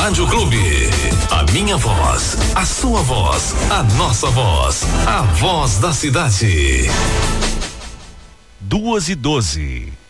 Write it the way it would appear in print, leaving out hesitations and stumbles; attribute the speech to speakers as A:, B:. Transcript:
A: Rádio Clube. A minha voz, a sua voz, a nossa voz, a voz da cidade.
B: 2:12.